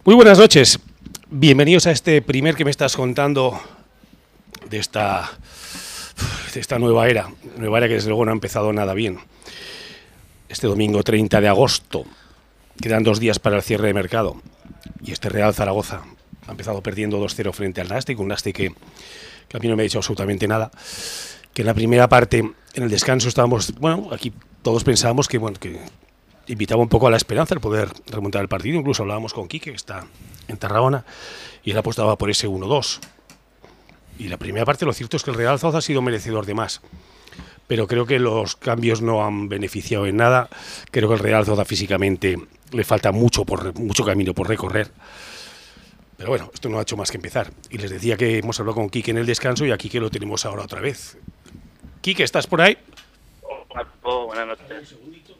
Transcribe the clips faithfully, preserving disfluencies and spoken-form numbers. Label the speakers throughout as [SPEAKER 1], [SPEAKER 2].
[SPEAKER 1] Muy buenas noches, bienvenidos a este primer que me estás contando de esta, de esta nueva era, nueva era que desde luego no ha empezado nada bien. Este domingo treinta de agosto, quedan dos días para el cierre de mercado y este Real Zaragoza ha empezado perdiendo dos cero frente al Nastic, un Nastic que, que a mí no me ha dicho absolutamente nada, que en la primera parte, en el descanso estábamos, bueno, aquí todos pensábamos que, bueno, que invitaba un poco a la esperanza el poder remontar el partido. Incluso hablábamos con Quique, que está en Tarragona, y él apostaba por ese uno dos. Y la primera parte, lo cierto es que el Real Zaragoza ha sido merecedor de más, pero creo que los cambios no han beneficiado en nada. Creo que el Real Zaragoza físicamente le falta mucho, por, mucho camino por recorrer. Pero bueno, esto no ha hecho más que empezar. Y les decía que hemos hablado con Quique en el descanso y a Quique lo tenemos ahora otra vez. Quique, ¿estás por ahí?
[SPEAKER 2] Hola, oh, buenas noches.
[SPEAKER 1] Un segundito.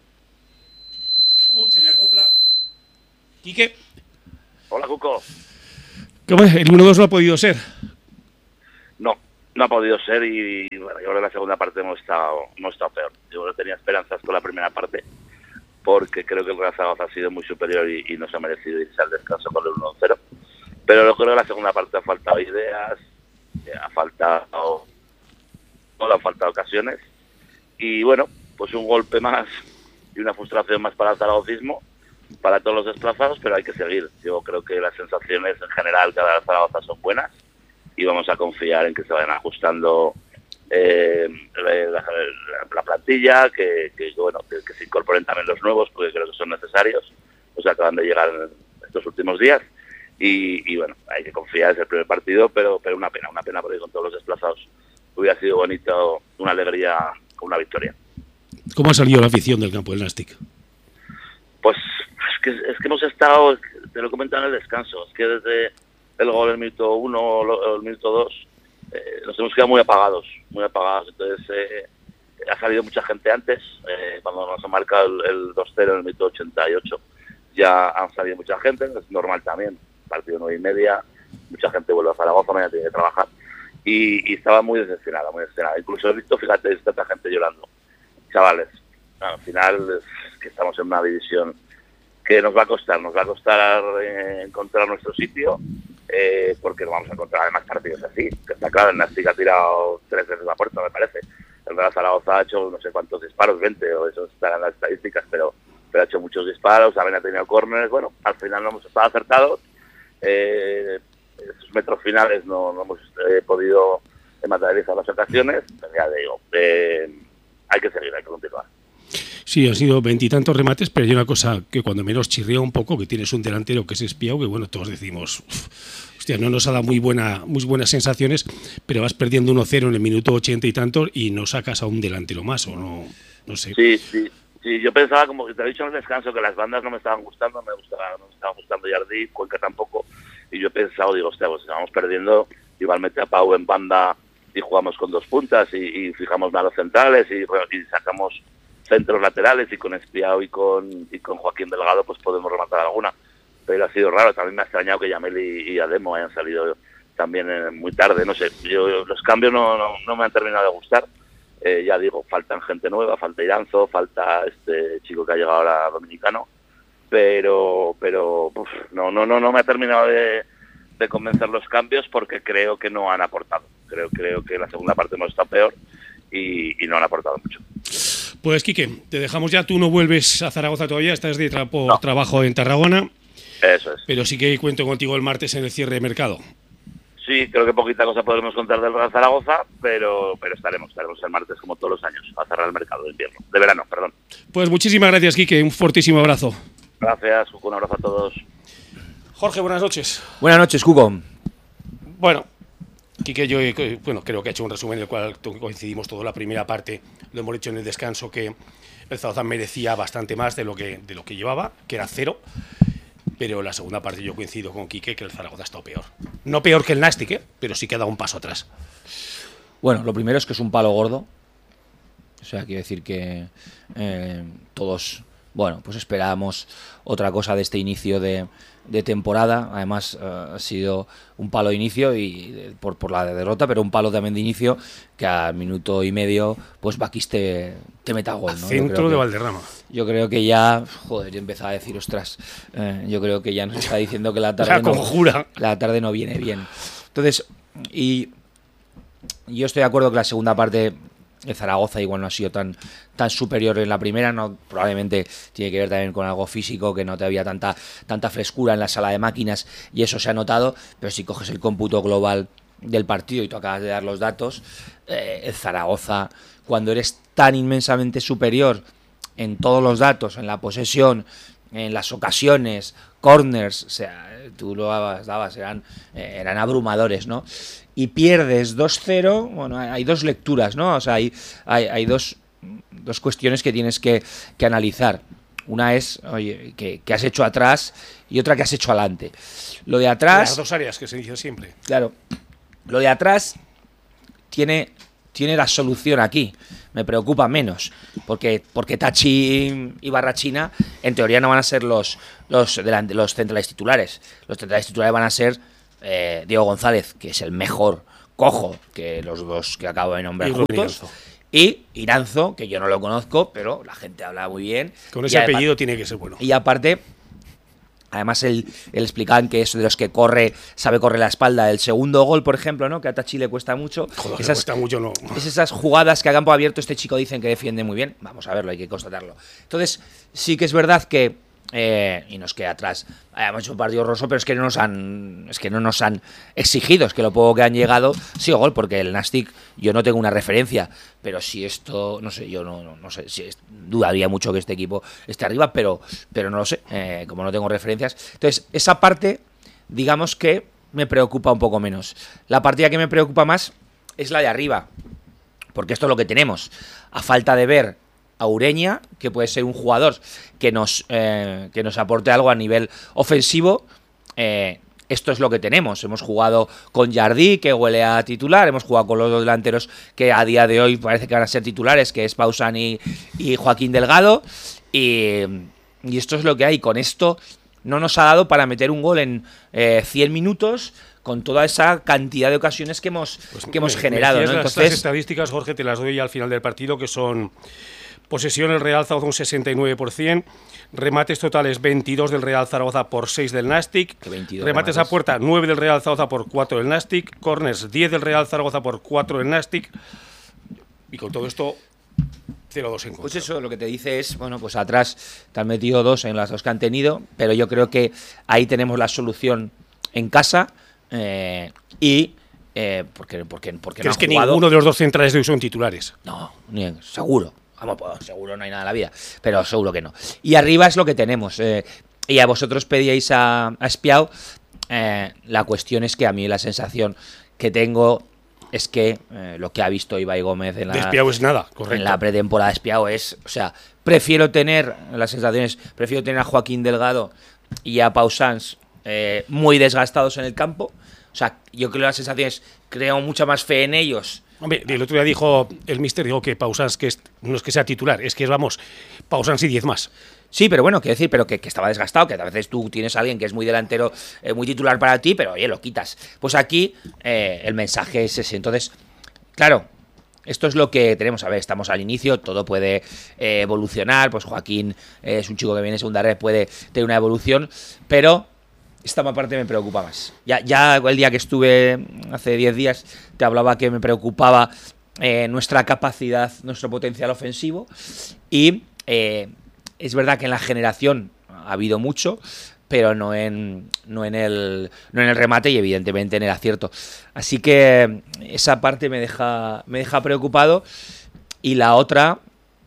[SPEAKER 1] Uh, se me acopla. Quique.
[SPEAKER 2] Hola, Cuco.
[SPEAKER 1] ¿Cómo es? El uno dos no ha podido ser.
[SPEAKER 2] No, no ha podido ser y, y bueno, yo creo que la segunda parte hemos estado, hemos estado peor. Yo no tenía esperanzas con la primera parte porque creo que el Real Zaragoza ha sido muy superior y, y nos ha merecido irse al descanso con el uno cero. Pero yo creo que la segunda parte ha faltado ideas, ha faltado, no, ha faltado ocasiones y bueno, pues un golpe más y una frustración más para el zaragocismo, para todos los desplazados, pero hay que seguir. Yo creo que las sensaciones en general cada Zaragoza son buenas y vamos a confiar en que se vayan ajustando eh, la, la, la plantilla, que, que bueno, que, que se incorporen también los nuevos, porque creo que son necesarios, pues acaban de llegar en estos últimos días y, y bueno, hay que confiar, es el primer partido, pero, pero una pena, una pena porque con todos los desplazados hubiera sido bonito, una alegría con una victoria.
[SPEAKER 1] ¿Cómo ha salido la afición del campo del Nastic?
[SPEAKER 2] Pues es que, es que hemos estado, te lo he comentado en el descanso, es que desde el gol del minuto uno o el minuto dos eh, nos hemos quedado muy apagados, muy apagados. Entonces eh, ha salido mucha gente antes, eh, cuando nos ha marcado el, el dos cero en el minuto ochenta y ocho ya han salido mucha gente, es normal también, partido nueve y media, mucha gente vuelve a Zaragoza, mañana tiene que trabajar y, y estaba muy decepcionada, muy decepcionada. Incluso he visto, fíjate, tanta gente llorando. Chavales, al final es que estamos en una división que nos va a costar, nos va a costar eh, encontrar nuestro sitio, eh, porque no vamos a encontrar además partidos así, que está claro, el Nastic ha tirado tres veces la puerta, me parece. El Real Zaragoza ha hecho no sé cuántos disparos, veinte, o eso estarán las estadísticas, pero, pero ha hecho muchos disparos, también ha tenido córneres, bueno, al final no hemos estado acertados, eh, esos metros finales no, no hemos eh, podido materializar las ocasiones, pero ya digo, eh, hay que seguir, hay que continuar.
[SPEAKER 1] Sí, han sido veintitantos remates, pero hay una cosa que cuando menos chirría un poco, que tienes un delantero que es espiado, que bueno, todos decimos, hostia, no nos ha dado muy, buena, muy buenas sensaciones, pero vas perdiendo uno cero en el minuto ochenta y tantos y no sacas a un delantero más, o no, no sé.
[SPEAKER 2] Sí, sí, sí, yo pensaba, como que te he dicho en el descanso, que las bandas no me estaban gustando, me gustaba, no me estaba gustando Jardí, Cuenca tampoco, y yo he pensado, digo, hostia, pues estamos perdiendo, igual mete a Pau en banda y jugamos con dos puntas y, y fijamos más los centrales y, y sacamos centros laterales y con Espiao y con y con Joaquín Delgado pues podemos rematar alguna, pero ha sido raro. También me ha extrañado que Yamel y, y Ademo hayan salido también eh, muy tarde, no sé, yo los cambios no, no, no me han terminado de gustar, eh, ya digo, faltan gente nueva, falta Iranzo, falta este chico que ha llegado ahora dominicano, pero pero uf, no no no no me ha terminado de, de convencer los cambios porque creo que no han aportado, creo creo que la segunda parte hemos estado peor y, y no han aportado mucho.
[SPEAKER 1] Pues Quique, te dejamos ya, tú no vuelves a Zaragoza todavía, estás de tra por
[SPEAKER 2] no.
[SPEAKER 1] trabajo en Tarragona.
[SPEAKER 2] Eso es.
[SPEAKER 1] Pero sí que cuento contigo el martes en el cierre de mercado.
[SPEAKER 2] Sí, creo que poquita cosa podremos contar del Real Zaragoza, pero, pero estaremos, estaremos el martes como todos los años, a cerrar el mercado de invierno, de verano, perdón.
[SPEAKER 1] Pues muchísimas gracias, Quique, un fortísimo abrazo.
[SPEAKER 2] Gracias, un abrazo a todos.
[SPEAKER 1] Jorge, buenas noches.
[SPEAKER 3] Buenas noches, Cuco.
[SPEAKER 1] Bueno, Quique, yo bueno, creo que ha hecho un resumen en el cual coincidimos toda la primera parte, lo hemos dicho en el descanso, que el Zaragoza merecía bastante más de lo que, de lo que llevaba, que era cero, pero la segunda parte yo coincido con Quique que el Zaragoza ha estado peor. No peor que el Nastic, ¿eh? Pero sí que ha dado un paso atrás.
[SPEAKER 3] Bueno, lo primero es que es un palo gordo, o sea, quiero decir que eh, todos Bueno, pues esperábamos otra cosa de este inicio de, de temporada. Además, uh, ha sido un palo de inicio y eh, por, por la derrota, pero un palo también de inicio que al minuto y medio, pues Bakis te, te meta gol, ¿no?
[SPEAKER 1] Centro de Valderrama.
[SPEAKER 3] Yo creo que ya, joder, yo empezaba a decir, ostras, eh, yo creo que ya nos está diciendo que la tarde,
[SPEAKER 1] la
[SPEAKER 3] no,
[SPEAKER 1] conjura.
[SPEAKER 3] la tarde no viene bien. Entonces, y yo estoy de acuerdo que la segunda parte de Zaragoza igual no ha sido tan, tan superior en la primera, no, probablemente tiene que ver también con algo físico, que no te había tanta, tanta frescura en la sala de máquinas y eso se ha notado, pero si coges el cómputo global del partido y tú acabas de dar los datos, eh, el Zaragoza, cuando eres tan inmensamente superior en todos los datos, en la posesión, en las ocasiones, corners, o sea, tú lo dabas, dabas eran, eh, eran abrumadores, ¿no? Y pierdes dos cero, bueno, hay dos lecturas, ¿no? O sea, hay, hay, hay dos, dos cuestiones que tienes que, que analizar. Una es, oye, que, que has hecho atrás y otra que has hecho adelante. Lo de atrás...
[SPEAKER 1] Las dos áreas que se dice siempre.
[SPEAKER 3] Claro. Lo de atrás tiene, tiene la solución aquí. Me preocupa menos, porque, porque Tachi y Barrachina en teoría no van a ser los, los, delante, los centrales titulares. Los centrales titulares van a ser eh, Diego González, que es el mejor cojo que los dos que acabo de nombrar
[SPEAKER 1] y
[SPEAKER 3] juntos, y Iranzo, que yo no lo conozco, pero la gente habla muy bien.
[SPEAKER 1] Con ese apellido tiene que ser bueno.
[SPEAKER 3] Y aparte... Además, él, él explicaban que es de los que corre, sabe correr la espalda. El segundo gol, por ejemplo, ¿no? Que a Tachi le cuesta mucho.
[SPEAKER 1] Joder,
[SPEAKER 3] esas,
[SPEAKER 1] le cuesta mucho, no.
[SPEAKER 3] Es esas jugadas que a campo abierto este chico dicen que defiende muy bien. Vamos a verlo, hay que constatarlo. Entonces, sí que es verdad que... Eh, y nos queda atrás. Hemos hecho un partido horroroso, pero es que no nos han es que no nos han exigido, es que lo poco que han llegado sí gol, porque el Nastic yo no tengo una referencia, pero si esto, no sé, yo no, no, no sé, si es, dudaría mucho que este equipo esté arriba, pero, pero no lo sé, eh, como no tengo referencias. Entonces, esa parte, digamos que me preocupa un poco menos. La partida que me preocupa más es la de arriba, porque esto es lo que tenemos. A falta de ver a Ureña, que puede ser un jugador que nos, eh, que nos aporte algo a nivel ofensivo, eh, esto es lo que tenemos. Hemos jugado con Jardí, que huele a titular, hemos jugado con los dos delanteros que a día de hoy parece que van a ser titulares, que es Pausan y, y Joaquín Delgado, y, y esto es lo que hay. Con esto no nos ha dado para meter un gol en eh, cien minutos, con toda esa cantidad de ocasiones que hemos, pues que hemos me, generado,
[SPEAKER 1] me
[SPEAKER 3] ¿no?
[SPEAKER 1] Las,
[SPEAKER 3] Entonces,
[SPEAKER 1] las estadísticas, Jorge, te las doy al final del partido, que son... Posesión el Real Zaragoza un sesenta y nueve por ciento, remates totales veintidós del Real Zaragoza por seis del Nastic, remates, remates a puerta nueve del Real Zaragoza por cuatro del Nastic, corners diez del Real Zaragoza por cuatro del Nastic, y con todo esto cero dos en contra.
[SPEAKER 3] Pues eso, lo que te dice es, bueno, pues atrás te han metido dos en las dos que han tenido, pero yo creo que ahí tenemos la solución en casa, eh, y... Eh, porque, porque, porque
[SPEAKER 1] ¿Crees
[SPEAKER 3] no
[SPEAKER 1] que
[SPEAKER 3] jugado?
[SPEAKER 1] Ninguno de los dos centrales de hoy son titulares?
[SPEAKER 3] No, ni, seguro. Vamos, pues, seguro no hay nada en la vida, pero seguro que no. Y arriba es lo que tenemos. Eh, y a vosotros pedíais a, a Espiau. Eh, la cuestión es que a mí la sensación que tengo es que eh, lo que ha visto Ibai Gómez en la,
[SPEAKER 1] de Espiau es nada, correcto.
[SPEAKER 3] En la pretemporada de Espiau es, o sea, prefiero tener las sensaciones, prefiero tener a Joaquín Delgado y a Pau Sanz eh, muy desgastados en el campo. O sea, yo creo que las sensaciones, creo mucha más fe en ellos.
[SPEAKER 1] Hombre, el otro día dijo el míster, dijo que Pausans, que es, no es que sea titular, es que es, vamos, Pausans y diez más.
[SPEAKER 3] Sí, pero bueno, quiero decir, pero que, que estaba desgastado, que a veces tú tienes a alguien que es muy delantero, eh, muy titular para ti, pero oye, lo quitas. Pues aquí eh, el mensaje es ese. Entonces, claro, esto es lo que tenemos. A ver, estamos al inicio, todo puede eh, evolucionar, pues Joaquín eh, es un chico que viene en segunda red, puede tener una evolución, pero... esta parte me preocupa más. Ya, ya el día que estuve, hace diez días, te hablaba que me preocupaba eh, nuestra capacidad, nuestro potencial ofensivo. Y eh, es verdad que en la generación ha habido mucho, pero no en, no en el, no en el remate y evidentemente en el acierto. Así que esa parte me deja, me deja preocupado. Y la otra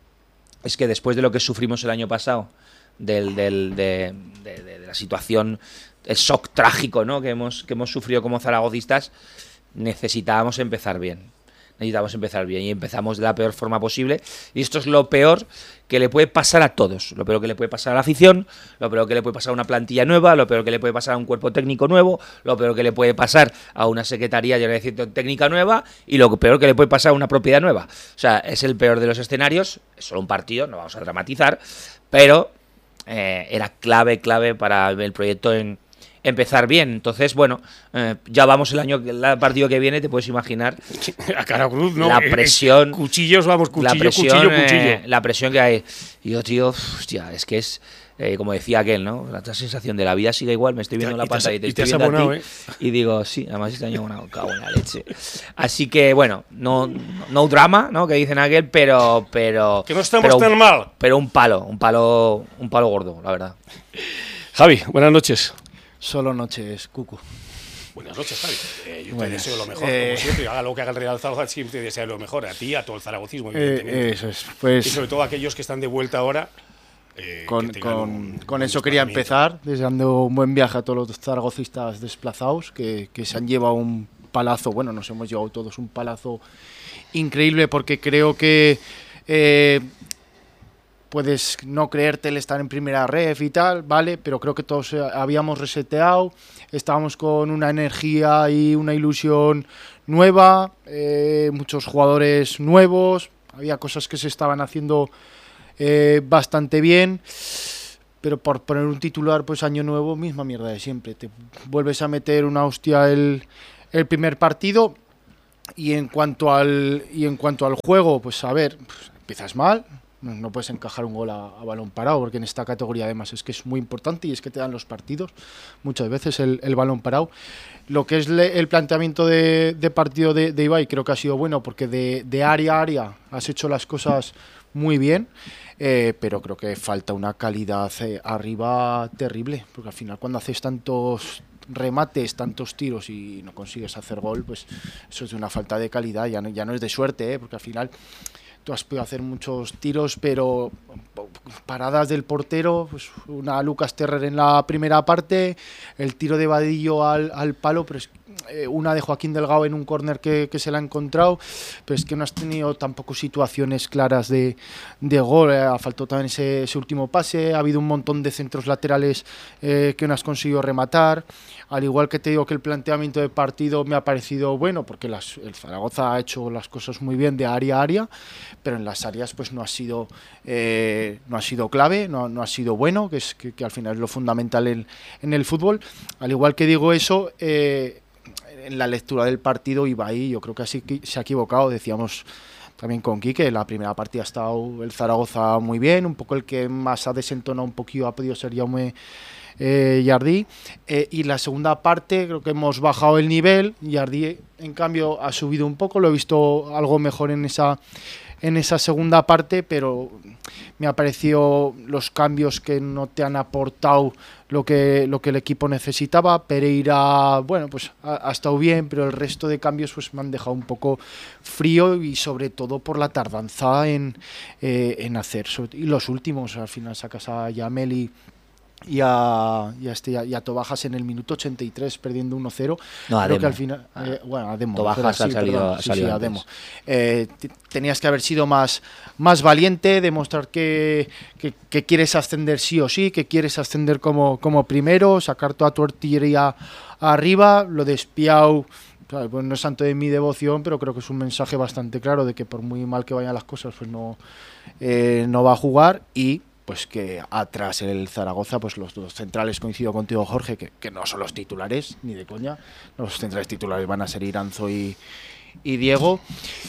[SPEAKER 3] es que después de lo que sufrimos el año pasado, del, del, de, de, de, de la situación... el shock trágico, ¿no?, que hemos, que hemos sufrido como zaragocistas, necesitábamos empezar bien. Necesitamos empezar bien y empezamos de la peor forma posible. Y esto es lo peor que le puede pasar a todos. Lo peor que le puede pasar a la afición, lo peor que le puede pasar a una plantilla nueva, lo peor que le puede pasar a un cuerpo técnico nuevo, lo peor que le puede pasar a una secretaría de dirección técnica nueva y lo peor que le puede pasar a una propiedad nueva. O sea, es el peor de los escenarios. Es solo un partido, no vamos a dramatizar, pero eh, era clave, clave para el proyecto en empezar bien. Entonces, bueno, eh, ya vamos el año, el partido que viene, te puedes imaginar.
[SPEAKER 1] A cara cruz, ¿no?
[SPEAKER 3] La presión.
[SPEAKER 1] Cuchillos, vamos, cuchillo,
[SPEAKER 3] la presión,
[SPEAKER 1] cuchillo, cuchillo.
[SPEAKER 3] Eh, la presión que hay. Y yo, tío, hostia, es que es. Eh, como decía aquel, ¿no? La sensación de la vida sigue igual, me estoy viendo en la pantalla y te, y te estoy viendo a ti, ¿eh? Y digo, sí, además este año abonado, cago en la leche. Así que, bueno, no, no drama, ¿no? Que dicen aquel, pero... pero
[SPEAKER 1] que no estamos
[SPEAKER 3] pero,
[SPEAKER 1] tan mal.
[SPEAKER 3] Pero un palo, un palo, un palo gordo, la verdad.
[SPEAKER 1] Javi, buenas noches.
[SPEAKER 4] Solo noches, Cucu.
[SPEAKER 1] Buenas noches, Javi. Eh, yo
[SPEAKER 4] Buenas.
[SPEAKER 1] te deseo lo mejor,
[SPEAKER 4] eh,
[SPEAKER 1] como siempre. Haga lo que haga el Real Zaragoza, siempre te deseo lo mejor. A ti, a todo el zaragocismo,
[SPEAKER 4] eh,
[SPEAKER 1] evidentemente.
[SPEAKER 4] Eso es, pues...
[SPEAKER 1] Y sobre todo a aquellos que están de vuelta ahora. Eh,
[SPEAKER 4] con
[SPEAKER 1] que
[SPEAKER 4] con,
[SPEAKER 1] un,
[SPEAKER 4] con
[SPEAKER 1] un
[SPEAKER 4] eso quería empezar, deseando un buen viaje a todos los zaragocistas desplazados, que, que se han llevado un palazo, bueno, nos hemos llevado todos un palazo increíble, porque creo que eh, puedes no creerte el estar en primera ref y tal, ¿vale? Pero creo que todos habíamos reseteado, estábamos con una energía y una ilusión nueva, eh, muchos jugadores nuevos, había cosas que se estaban haciendo Eh, bastante bien, pero por poner un titular, pues año nuevo, misma mierda de siempre. Te vuelves a meter una hostia el, el primer partido y en cuanto al y en cuanto al juego, pues a ver, pues, empiezas mal, no, no puedes encajar un gol a, a balón parado, porque en esta categoría además es que es muy importante y es que te dan los partidos muchas veces el, el balón parado. Lo que es le, el planteamiento de, de partido de, de Ibai creo que ha sido bueno, porque de, de área a área has hecho las cosas muy bien. Eh, pero creo que falta una calidad eh, arriba terrible, porque al final cuando haces tantos remates, tantos tiros y no consigues hacer gol, pues eso es de una falta de calidad, ya no, ya no es de suerte, eh, porque al final tú has podido hacer muchos tiros, pero paradas del portero, pues una Lucas Terrer en la primera parte, el tiro de Vadillo al, al palo, pero es eh, una de Joaquín Delgado en un córner que, que se la ha encontrado, pero es que no has tenido tampoco situaciones claras de, de gol, eh, ha faltado también ese, ese último pase, ha habido un montón de centros laterales eh, que no has conseguido rematar, al igual que te digo que el planteamiento de partido me ha parecido bueno, porque las, el Zaragoza ha hecho las cosas muy bien de área a área, pero en las áreas pues no ha sido eh, no ha sido clave, no, no ha sido bueno, que es que, que al final es lo fundamental en, en el fútbol. Al igual que digo eso, eh, en la lectura del partido Ibai yo creo que así se ha equivocado, decíamos también con Quique, la primera partida ha estado el Zaragoza muy bien, un poco el que más ha desentonado un poquillo ha podido ser Jaume eh, Jardí, eh, y la segunda parte creo que hemos bajado el nivel, Jardí en cambio ha subido un poco, lo he visto algo mejor en esa en esa segunda parte, pero me ha parecido los cambios que no te han aportado lo que lo que el equipo necesitaba. Pereira, bueno, pues ha, ha estado bien, pero el resto de cambios pues me han dejado un poco frío y sobre todo por la tardanza en, eh, en hacer. Y los últimos, al final sacas a Yameli y a, y a, este, y a Tobajas en el minuto ochenta y tres perdiendo uno cero.
[SPEAKER 3] No, a
[SPEAKER 4] Creo
[SPEAKER 3] Demo.
[SPEAKER 4] que al final, eh, bueno, a Demo.
[SPEAKER 3] Tobajas
[SPEAKER 4] sí,
[SPEAKER 3] ha salido,
[SPEAKER 4] perdón,
[SPEAKER 3] ha
[SPEAKER 4] sí,
[SPEAKER 3] salido
[SPEAKER 4] sí, a
[SPEAKER 3] antes.
[SPEAKER 4] Demo. Eh, t- tenías que haber sido más, más valiente, demostrar que, que, que quieres ascender sí o sí, que quieres ascender como, como primero, sacar toda tu artillería arriba. Lo de Espiau, pues no es santo de mi devoción, pero creo que es un mensaje bastante claro de que por muy mal que vayan las cosas, pues no, eh, no va a jugar. Y pues que atrás el Zaragoza, pues los dos centrales, coincido contigo Jorge, que, que no son los titulares, ni de coña, los centrales titulares van a ser Iranzo y, y Diego,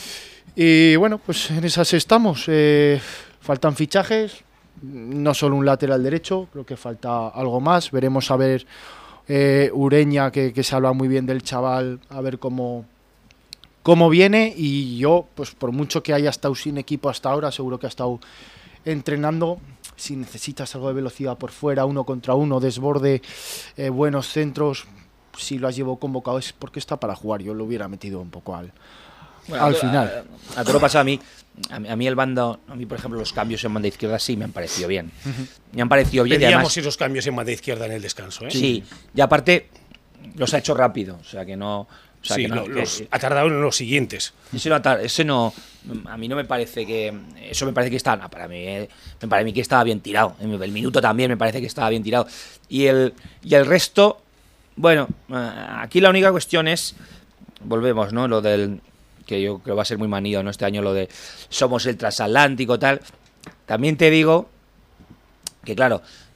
[SPEAKER 4] y bueno, pues en esas estamos, eh, faltan fichajes, no solo un lateral derecho, creo que falta algo más, veremos a ver eh, Ureña, que, que se habla muy bien del chaval, a ver cómo cómo viene, y yo, pues por mucho que haya estado sin equipo hasta ahora, seguro que ha estado entrenando. Si necesitas algo de velocidad por fuera, uno contra uno, desborde, eh, buenos centros, si lo has llevado convocado es porque está para jugar. Yo lo hubiera metido un poco al,
[SPEAKER 3] Bueno,
[SPEAKER 4] al
[SPEAKER 3] a,
[SPEAKER 4] final.
[SPEAKER 3] A, a, a todo lo pasado a mí, a mí, a mí el bando, a mí por ejemplo los cambios en banda izquierda sí me han parecido bien. Uh-huh. Me han parecido bien.
[SPEAKER 1] Pedíamos
[SPEAKER 3] y además,
[SPEAKER 1] esos cambios en banda izquierda en el descanso, ¿eh?
[SPEAKER 3] Sí, y aparte los ha hecho rápido, o sea que no... O sea,
[SPEAKER 1] sí,
[SPEAKER 3] que no,
[SPEAKER 1] lo,
[SPEAKER 3] que,
[SPEAKER 1] los, ha tardado en los siguientes.
[SPEAKER 3] Ese no, ese no, a mí no me parece que, eso me parece que está, no, para mí, me parece que estaba bien tirado. El minuto también me parece que estaba bien tirado. Y el, y el resto, bueno, aquí la única cuestión es, volvemos, ¿no? Lo del, que yo creo va a ser muy manido, ¿no? Este año lo de somos el transatlántico, tal. También te digo que, claro,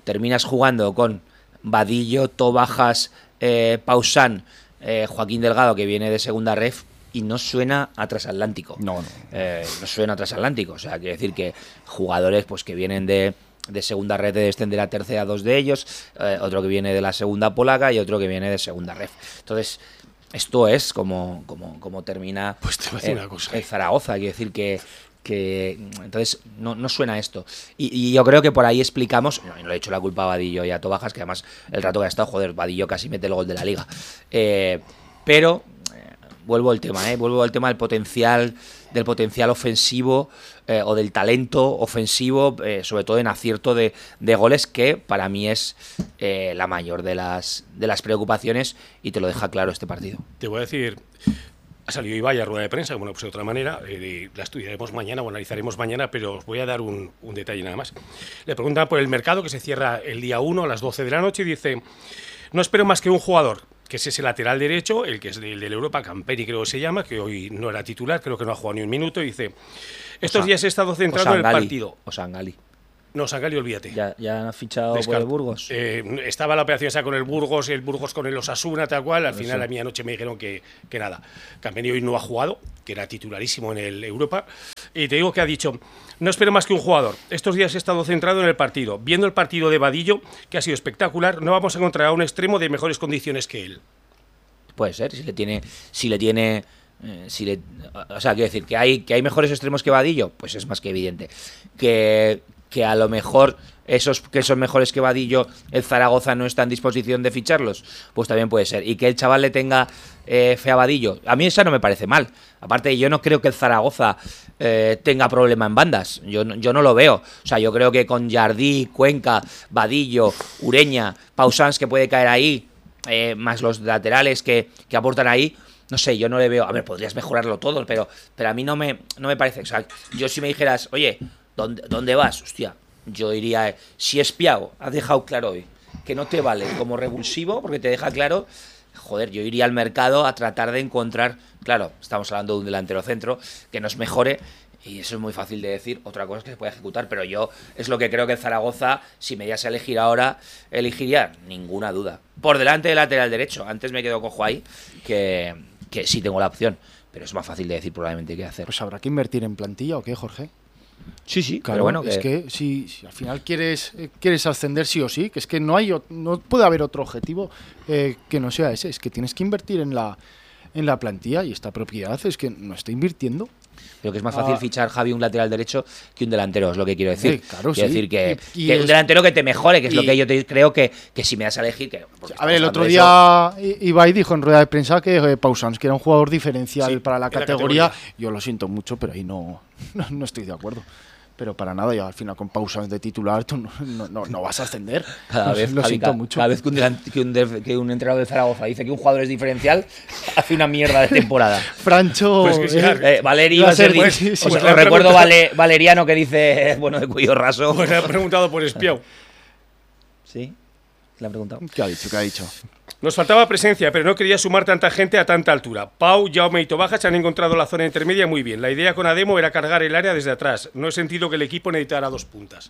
[SPEAKER 3] terminas jugando con Vadillo, Tobajas, eh, Pausán, eh, Joaquín Delgado, que viene de segunda ref, y no suena a transatlántico.
[SPEAKER 4] No, no.
[SPEAKER 3] Eh, no suena a transatlántico. O sea, quiere decir que jugadores pues que vienen de, de segunda red de descender a tercera, dos de ellos, eh, otro que viene de la segunda polaca y otro que viene de segunda ref. Entonces, esto es como, como, como termina
[SPEAKER 1] Pues te voy a decir
[SPEAKER 3] el,
[SPEAKER 1] una cosa.
[SPEAKER 3] el Zaragoza. Quiere decir que que entonces no, no suena esto y, y yo creo que por ahí explicamos, no, no le he hecho la culpa a Vadillo y a Tobajas, que además el rato que ha estado, joder, Vadillo casi mete el gol de la liga, eh, pero eh, vuelvo al tema, eh, vuelvo al tema del potencial del potencial ofensivo eh, o del talento ofensivo, eh, sobre todo en acierto de, de goles, que para mí es eh, la mayor de las de las preocupaciones, y te lo deja claro este partido.
[SPEAKER 1] Te voy a decir, ha salido Ibai a rueda de prensa, bueno, pues de otra manera, eh, la estudiaremos mañana o analizaremos mañana, pero os voy a dar un, un detalle nada más. Le preguntan por el mercado, que se cierra el día uno a las doce de la noche, y dice, no espero más que un jugador, que es ese lateral derecho, el que es del de Europa, Camperi creo que se llama, que hoy no era titular, creo que no ha jugado ni un minuto, y dice, estos
[SPEAKER 3] Osa,
[SPEAKER 1] días he estado centrado en el partido.
[SPEAKER 3] O Sangali.
[SPEAKER 1] No, Sangali, olvídate.
[SPEAKER 3] ¿Ya, ya han fichado
[SPEAKER 1] Descarto.
[SPEAKER 3] por el Burgos?
[SPEAKER 1] Eh, estaba la operación esa con el Burgos, el Burgos con el Osasuna, tal cual. Al
[SPEAKER 3] Eso.
[SPEAKER 1] final, a mí anoche me dijeron que, que nada. Campeni hoy no ha jugado, que era titularísimo en el Europa. Y te digo que ha dicho, no espero más que un jugador. Estos días he estado centrado en el partido. Viendo el partido de Vadillo, que ha sido espectacular, no vamos a encontrar a un extremo de mejores condiciones que él.
[SPEAKER 3] Puede ser, si le tiene... Si le tiene eh, si le, o sea, quiero decir, que hay, que hay mejores extremos que Vadillo, pues es más que evidente. Que... que a lo mejor esos que son mejores que Vadillo, el Zaragoza no está en disposición de ficharlos, pues también puede ser. Y que el chaval le tenga eh, fe a Vadillo, a mí esa no me parece mal. Aparte, yo no creo que el Zaragoza eh, tenga problema en bandas, yo, yo no lo veo. O sea, yo creo que con Jardí, Cuenca, Vadillo, Ureña, Pausans, que puede caer ahí, eh, más los laterales que, que aportan ahí, no sé, yo no le veo... A ver, podrías mejorarlo todo, pero, pero a mí no me, no me parece... O sea, yo si me dijeras, oye... ¿Dónde, ¿Dónde vas? Hostia, yo diría, si es Piau, has dejado claro hoy que no te vale como revulsivo, porque te deja claro, joder, yo iría al mercado a tratar de encontrar, claro, estamos hablando de un delantero centro, que nos mejore, y eso es muy fácil de decir, otra cosa es que se puede ejecutar, pero yo es lo que creo que el Zaragoza, si me diese a elegir ahora, elegiría, ninguna duda. Por delante del lateral derecho, antes me quedo cojo ahí, que, que sí tengo la opción, pero es más fácil de decir probablemente qué hacer.
[SPEAKER 4] Pues habrá que invertir en plantilla, ¿o qué, Jorge?
[SPEAKER 3] Sí, sí,
[SPEAKER 4] Claro,
[SPEAKER 3] pero bueno,
[SPEAKER 4] es que si, si al final quieres eh, quieres ascender sí o sí, que es que no hay o- no puede haber otro objetivo eh, que no sea ese, es que tienes que invertir en la en la plantilla, y esta propiedad es que no está invirtiendo.
[SPEAKER 3] Pero que es más fácil
[SPEAKER 4] Ah.
[SPEAKER 3] fichar, Javi, un lateral derecho que un delantero, es lo que quiero decir.
[SPEAKER 4] Sí, claro,
[SPEAKER 3] quiero
[SPEAKER 4] sí.
[SPEAKER 3] decir que,
[SPEAKER 4] Y- y
[SPEAKER 3] que
[SPEAKER 4] es-
[SPEAKER 3] un delantero que te mejore, que es lo
[SPEAKER 4] y-
[SPEAKER 3] que yo te, creo que, que si me das a elegir... Que, porque
[SPEAKER 4] A ver, el
[SPEAKER 3] estamos
[SPEAKER 4] otro
[SPEAKER 3] hablando de eso.
[SPEAKER 4] día I- Ibai dijo en rueda de prensa que eh, Pausans, que era un jugador diferencial
[SPEAKER 1] Sí,
[SPEAKER 4] para la
[SPEAKER 1] en la
[SPEAKER 4] categoría.
[SPEAKER 1] categoría.
[SPEAKER 4] Yo lo siento mucho, pero ahí no, no, no estoy de acuerdo. Pero para nada, yo al final con Pausans de titular tú no, no, no- no vas a ascender.
[SPEAKER 3] Cada
[SPEAKER 4] Lo-
[SPEAKER 3] vez,
[SPEAKER 4] lo
[SPEAKER 3] Javi,
[SPEAKER 4] siento
[SPEAKER 3] cada,
[SPEAKER 4] mucho.
[SPEAKER 3] cada vez que un, delan- que, un def- que un entrenador de Zaragoza dice que un jugador es diferencial, hace una mierda de temporada.
[SPEAKER 4] Francho,
[SPEAKER 1] Pues que sí,
[SPEAKER 4] eh,
[SPEAKER 1] claro.
[SPEAKER 3] Eh, Valeri
[SPEAKER 4] iba
[SPEAKER 3] va a ser...
[SPEAKER 4] pues,
[SPEAKER 3] di-
[SPEAKER 4] sí, sí,
[SPEAKER 3] os,
[SPEAKER 1] pues
[SPEAKER 3] os
[SPEAKER 1] le ha
[SPEAKER 3] recuerdo
[SPEAKER 1] preguntado-
[SPEAKER 3] Vale- Valeriano, que dice, bueno, de cuello raso.
[SPEAKER 1] Pues le ha preguntado por Espiau.
[SPEAKER 3] ¿Sí? Le han preguntado.
[SPEAKER 4] ¿Qué ha dicho? ¿Qué ha dicho?
[SPEAKER 1] Nos faltaba presencia, pero no quería sumar tanta gente a tanta altura. Pau, Jaume y Tobajas han encontrado la zona intermedia muy bien. La idea con Ademo era cargar el área desde atrás. No he sentido que el equipo necesitara dos puntas.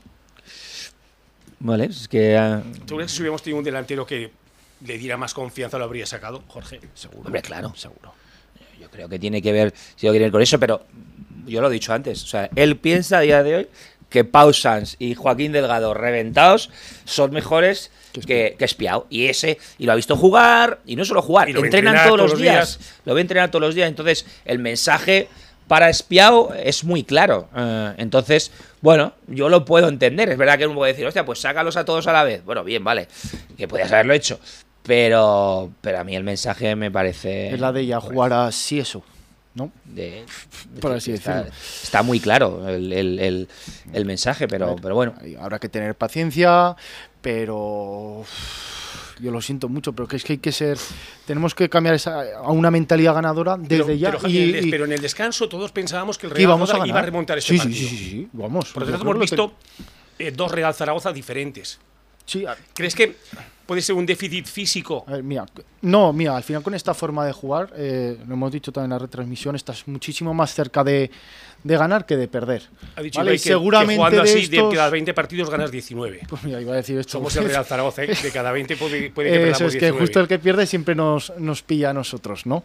[SPEAKER 3] Vale, es que... ah,
[SPEAKER 1] ¿Tú crees que si hubiéramos tenido un delantero que le diera más confianza lo habría sacado, Jorge?
[SPEAKER 4] Seguro.
[SPEAKER 3] Hombre, claro.
[SPEAKER 4] Seguro.
[SPEAKER 3] Yo creo que tiene que ver, si tiene que ver con eso, pero yo lo he dicho antes. O sea, él piensa a día de hoy que Pau Sanz y Joaquín Delgado reventados son mejores que, que Espiau. Y ese, y lo ha visto jugar, y no solo jugar,
[SPEAKER 1] Y lo ve
[SPEAKER 3] entrenan
[SPEAKER 1] entrenar
[SPEAKER 3] todos los
[SPEAKER 1] todos los
[SPEAKER 3] días,
[SPEAKER 1] días.
[SPEAKER 3] Lo ve entrenar todos los días. Entonces, el mensaje para Espiau es muy claro. Eh, entonces, bueno, yo lo puedo entender. Es verdad que uno puede decir, hostia, pues sácalos a todos a la vez. Bueno, bien, vale, que podías haberlo hecho. Pero, pero a mí el mensaje me parece...
[SPEAKER 4] Es la de ya jugar a sí eso, ¿no?
[SPEAKER 3] de,
[SPEAKER 4] Por así
[SPEAKER 3] está,
[SPEAKER 4] decirlo.
[SPEAKER 3] está muy claro el, el, el, el mensaje, pero, pero bueno.
[SPEAKER 4] Ahí habrá que tener paciencia, pero yo lo siento mucho, pero que es que hay que ser, tenemos que cambiar esa, a una mentalidad ganadora desde
[SPEAKER 1] Pero,
[SPEAKER 4] ya.
[SPEAKER 1] pero, Javi,
[SPEAKER 4] y-
[SPEAKER 1] en el-
[SPEAKER 4] y-
[SPEAKER 1] pero en el descanso todos pensábamos que el
[SPEAKER 4] que
[SPEAKER 1] Real
[SPEAKER 4] íbamos a
[SPEAKER 1] Zaragoza
[SPEAKER 4] ganar.
[SPEAKER 1] iba a remontar este
[SPEAKER 4] sí, sí,
[SPEAKER 1] partido.
[SPEAKER 4] sí, sí, sí, vamos.
[SPEAKER 1] Por lo
[SPEAKER 4] yo
[SPEAKER 1] tanto,
[SPEAKER 4] creo
[SPEAKER 1] hemos
[SPEAKER 4] que-
[SPEAKER 1] visto eh, dos Real Zaragoza diferentes.
[SPEAKER 4] Sí, a-
[SPEAKER 1] ¿Crees que puede ser un déficit físico.
[SPEAKER 4] A ver, mira, no, mira, al final con esta forma de jugar, eh, lo hemos dicho también en la retransmisión, estás muchísimo más cerca de, de ganar que de perder.
[SPEAKER 1] Ha dicho
[SPEAKER 4] ¿vale?
[SPEAKER 1] Ibai
[SPEAKER 4] Y
[SPEAKER 1] que,
[SPEAKER 4] seguramente
[SPEAKER 1] que jugando
[SPEAKER 4] de
[SPEAKER 1] así,
[SPEAKER 4] estos...
[SPEAKER 1] de cada veinte partidos ganas diecinueve.
[SPEAKER 4] Pues mira, iba a decir esto.
[SPEAKER 1] Somos el Real Zaragoza, ¿eh? De cada veinte puede, puede que
[SPEAKER 4] Eso
[SPEAKER 1] perdamos
[SPEAKER 4] es que
[SPEAKER 1] diecinueve.
[SPEAKER 4] justo el que pierde siempre nos, nos pilla a nosotros, ¿no?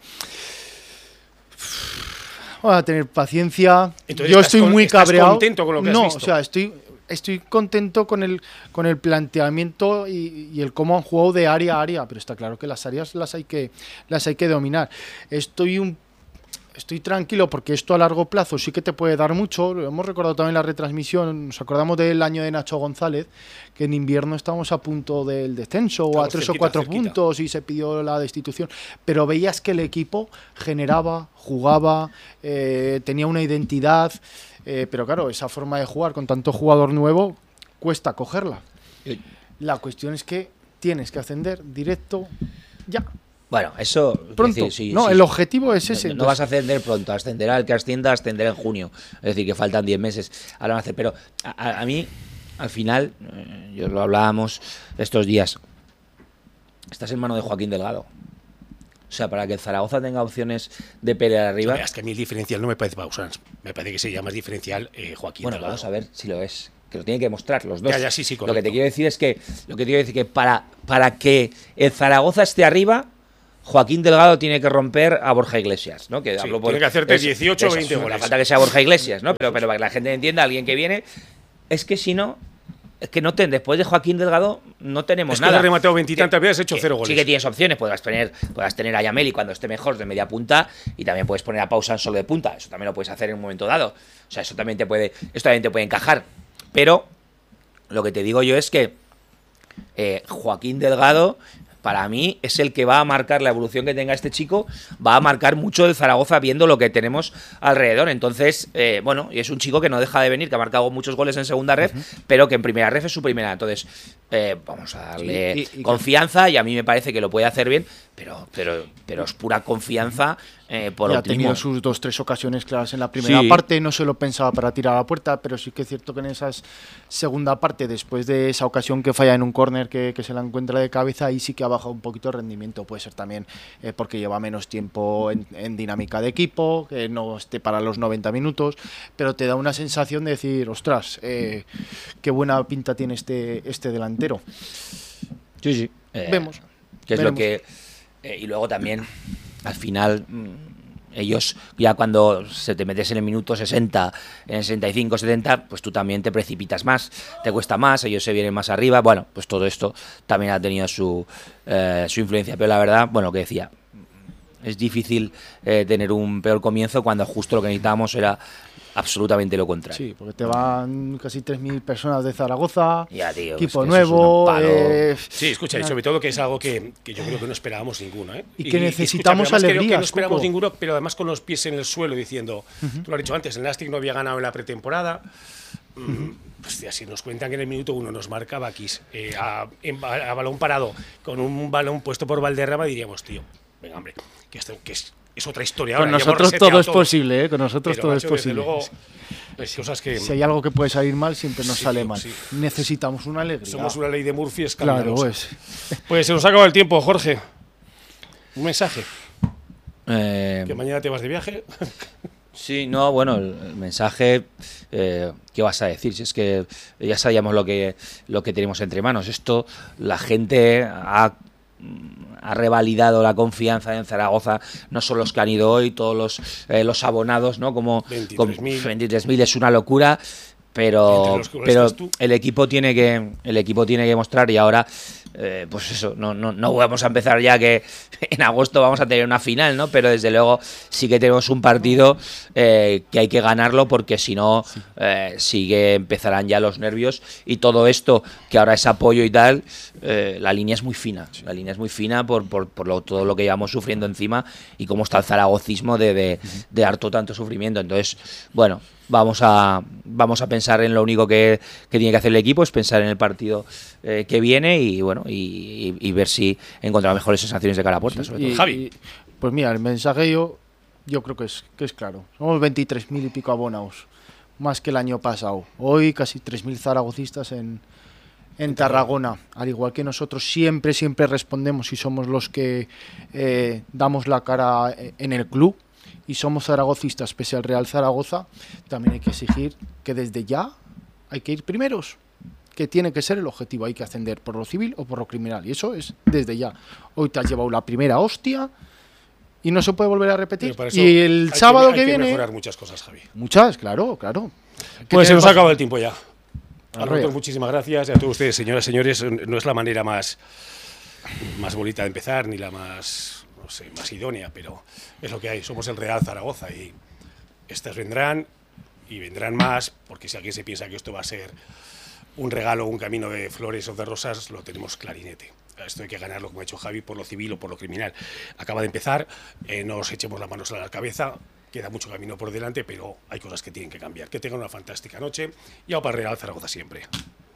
[SPEAKER 4] Vamos a tener paciencia.
[SPEAKER 1] Entonces,
[SPEAKER 4] Yo
[SPEAKER 1] ¿estás
[SPEAKER 4] estoy
[SPEAKER 1] con-
[SPEAKER 4] muy
[SPEAKER 1] estás
[SPEAKER 4] cabreado.
[SPEAKER 1] contento con lo que has
[SPEAKER 4] no,
[SPEAKER 1] visto?
[SPEAKER 4] o sea, estoy, estoy contento con el, con el planteamiento y, y el cómo han jugado de área a área, pero está claro que las áreas las hay que, las hay que dominar. Estoy un Estoy tranquilo porque esto a largo plazo sí que te puede dar mucho. Lo hemos recordado también en la retransmisión. Nos acordamos del año de Nacho González, que en invierno estábamos a punto del descenso o a
[SPEAKER 1] Estamos
[SPEAKER 4] tres
[SPEAKER 1] cerquita,
[SPEAKER 4] o cuatro
[SPEAKER 1] cerquita.
[SPEAKER 4] puntos y se pidió la destitución. Pero veías que el equipo generaba, jugaba, eh, tenía una identidad. Eh, pero claro, esa forma de jugar con tanto jugador nuevo cuesta cogerla. La cuestión es que tienes que ascender directo ya.
[SPEAKER 3] Bueno, eso... es
[SPEAKER 4] Pronto.
[SPEAKER 3] decir, sí,
[SPEAKER 4] no,
[SPEAKER 3] sí.
[SPEAKER 4] el objetivo es ese.
[SPEAKER 3] No, no vas a ascender pronto, ascenderá el que ascienda, ascenderá en junio. Es decir, que faltan diez meses. Ahora van a hacer. Pero a, a- a mí, al final, eh, yo lo hablábamos estos días, estás en mano de Joaquín Delgado. O sea, para que el Zaragoza tenga opciones de pelear arriba.
[SPEAKER 1] Es que a mí el diferencial no me parece Pausans. Me parece que sería más diferencial eh, Joaquín
[SPEAKER 3] Bueno,
[SPEAKER 1] Delgado.
[SPEAKER 3] vamos a ver si lo es. Que lo tiene que demostrar los dos.
[SPEAKER 1] Ya, ya, sí, sí,
[SPEAKER 3] lo que
[SPEAKER 1] correcto.
[SPEAKER 3] te quiero decir es que lo que te quiero decir que para, para que el Zaragoza esté arriba, Joaquín Delgado tiene que romper a Borja Iglesias, ¿no? Que
[SPEAKER 1] Sí,
[SPEAKER 3] hablo por-
[SPEAKER 1] tiene que hacerte
[SPEAKER 3] eso,
[SPEAKER 1] dieciocho o
[SPEAKER 3] eso,
[SPEAKER 1] veinte
[SPEAKER 3] no
[SPEAKER 1] goles.
[SPEAKER 3] hace falta que sea Borja Iglesias, ¿no? Pero, pero para que la gente entienda, alguien que viene, es que si no, es que no ten, después de Joaquín Delgado no tenemos
[SPEAKER 1] Es que
[SPEAKER 3] nada.
[SPEAKER 1] has rematado veintitantas veces, has hecho
[SPEAKER 3] que
[SPEAKER 1] cero goles.
[SPEAKER 3] Sí que tienes opciones, podrás tener, podrás tener a Yameli cuando esté mejor de media punta y también puedes poner a Pausan solo de punta, eso también lo puedes hacer en un momento dado. O sea, eso también te puede, eso también te puede encajar. Pero lo que te digo yo es que eh, Joaquín Delgado, para mí, es el que va a marcar la evolución que tenga este chico, va a marcar mucho el Zaragoza viendo lo que tenemos alrededor. Entonces, eh, bueno, y es un chico que no deja de venir, que ha marcado muchos goles en segunda ref, uh-huh. pero que en primera ref es su primera. Entonces, eh, vamos a darle sí, y, y confianza que... y a mí me parece que lo puede hacer bien, pero, pero, pero es pura confianza. Eh, por
[SPEAKER 4] ya ha tenido sus dos tres ocasiones claras en la primera sí. parte, no se lo pensaba para tirar a la puerta, pero sí que es cierto que en esa segunda parte, después de esa ocasión que falla en un córner que, que se la encuentra de cabeza, ahí sí que ha bajado un poquito el rendimiento. Puede ser también eh, porque lleva menos tiempo en, en dinámica de equipo, que no esté para los noventa minutos, pero te da una sensación de decir, ostras, eh, qué buena pinta tiene este, este delantero.
[SPEAKER 3] Sí, sí. Eh,
[SPEAKER 4] Vemos.
[SPEAKER 3] Que es
[SPEAKER 4] Veremos.
[SPEAKER 3] lo que... Eh, y luego también... Al final, ellos ya cuando se te metes en el minuto sesenta, en el sesenta y cinco, setenta, pues tú también te precipitas más, te cuesta más, ellos se vienen más arriba. Bueno, pues todo esto también ha tenido su, eh, su influencia. Pero la verdad, bueno, lo que decía, es difícil eh, tener un peor comienzo cuando justo lo que necesitábamos era absolutamente lo contrario.
[SPEAKER 4] Sí, porque te van casi tres mil personas de Zaragoza,
[SPEAKER 3] ya, tío,
[SPEAKER 4] equipo
[SPEAKER 3] es que
[SPEAKER 4] nuevo.
[SPEAKER 3] Es
[SPEAKER 4] eh,
[SPEAKER 1] sí, escucha, y sobre todo que es algo que, que yo creo que no esperábamos ninguno. ¿eh?
[SPEAKER 4] Y que necesitamos
[SPEAKER 1] y escucha,
[SPEAKER 4] alegría.
[SPEAKER 1] Creo que no esperábamos ninguno, pero además con los pies en el suelo diciendo, uh-huh. tú lo has dicho antes, el Nastic no había ganado en la pretemporada. Uh-huh. Hostia, si nos cuentan que en el minuto uno nos marca Bakis eh, a, a, a balón parado con un balón puesto por Valderrama, diríamos, tío, venga, hombre, que esto que es, es otra historia.
[SPEAKER 4] Con
[SPEAKER 1] ahora,
[SPEAKER 4] nosotros todo es posible, ¿eh? Con nosotros
[SPEAKER 1] pero,
[SPEAKER 4] todo
[SPEAKER 1] macho,
[SPEAKER 4] es posible.
[SPEAKER 1] Luego, pues, cosas que...
[SPEAKER 4] Si hay algo que puede salir mal, siempre nos
[SPEAKER 1] sí,
[SPEAKER 4] sale
[SPEAKER 1] tío,
[SPEAKER 4] mal.
[SPEAKER 1] sí.
[SPEAKER 4] Necesitamos una alegría.
[SPEAKER 1] Somos una ley de Murphy escandalosa.
[SPEAKER 4] Claro, pues.
[SPEAKER 1] Pues se nos ha acabado el tiempo, Jorge. Un mensaje.
[SPEAKER 3] Eh...
[SPEAKER 1] Que mañana te vas de viaje.
[SPEAKER 3] Sí, no, bueno, el, el mensaje, eh, ¿qué vas a decir? Si es que ya sabíamos lo que, lo que tenemos entre manos. Esto, la gente ha, ha revalidado la confianza en Zaragoza, no solo los que han ido hoy, todos los, eh, los abonados, ¿no? Como veintitrés mil es una locura. Pero, pero el equipo tiene que el equipo tiene que mostrar y ahora eh, pues eso, no, no, no vamos a empezar ya que en agosto vamos a tener una final, ¿no? Pero desde luego sí que tenemos un partido eh, que hay que ganarlo porque si no eh, sí que empezarán ya los nervios y todo esto que ahora es apoyo y tal, eh, la línea es muy fina, la línea es muy fina por, por, por lo, todo lo que llevamos sufriendo encima y cómo está el zaragocismo de, de, de harto tanto sufrimiento. Entonces, bueno, Vamos a, vamos a pensar en lo único que, que tiene que hacer el equipo, es pensar en el partido eh, que viene y bueno y, y, y ver si encontramos mejores sensaciones de cara a puerta.
[SPEAKER 4] Sí,
[SPEAKER 3] sobre
[SPEAKER 4] y,
[SPEAKER 3] todo.
[SPEAKER 1] Javi.
[SPEAKER 4] Y, pues mira, el mensaje yo, yo creo que es, que es claro. Somos veintitrés mil y pico abonados, más que el año pasado. Hoy casi tres mil zaragocistas en, en Tarragona, al igual que nosotros siempre, siempre respondemos y somos los que eh, damos la cara en el club y somos zaragocistas pese al Real Zaragoza, también hay que exigir que desde ya hay que ir primeros, que tiene que ser el objetivo, hay que ascender por lo civil o por lo criminal, y eso es desde ya. Hoy te has llevado la primera hostia y no se puede volver a repetir. Y el sábado que,
[SPEAKER 1] hay
[SPEAKER 4] viene...
[SPEAKER 1] que mejorar muchas cosas, Javi.
[SPEAKER 4] Muchas, claro, claro.
[SPEAKER 1] Pues se nos ha acabado el tiempo ya. A nosotros muchísimas gracias y a todos ustedes, señoras y señores. No es la manera más, más bonita de empezar, ni la más, no sé, más idónea, pero es lo que hay. Somos el Real Zaragoza y estas vendrán y vendrán más, porque si alguien se piensa que esto va a ser un regalo, un camino de flores o de rosas, lo tenemos clarinete. Esto hay que ganarlo, como ha dicho Javi, por lo civil o por lo criminal. Acaba de empezar, eh, no nos echemos las manos a la cabeza. Queda mucho camino por delante, pero hay cosas que tienen que cambiar. Que tengan una fantástica noche y a para Real Zaragoza siempre.